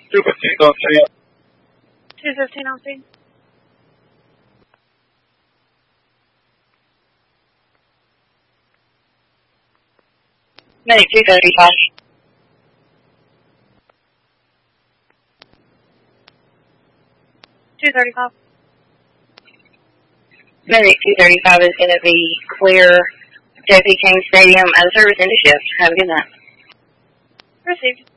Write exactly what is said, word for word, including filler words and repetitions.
two fifteen on scene. two fifteen on scene. Medic two thirty-five. two thirty-five. Medic two thirty-five is going to be clear J P King Stadium out of service into shift. Have a good night. Received.